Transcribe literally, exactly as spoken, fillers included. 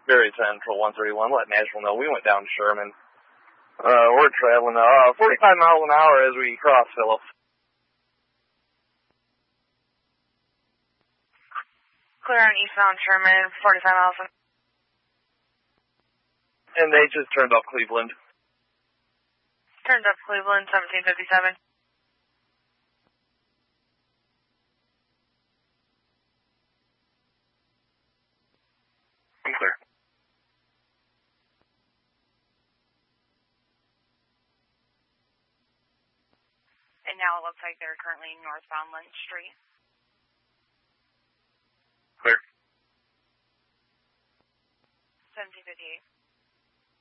Berry Central one thirty-one, let Nashville know we went down to Sherman. Uh, we're traveling uh, forty-five miles an hour as we cross Phillips. Clear on eastbound Sherman, forty-five miles an hour. And they just turned off Cleveland. Turned up Cleveland, seventeen fifty-seven. I'm clear. And now it looks like they're currently northbound Lynch Street. Clear. seventeen fifty-eight.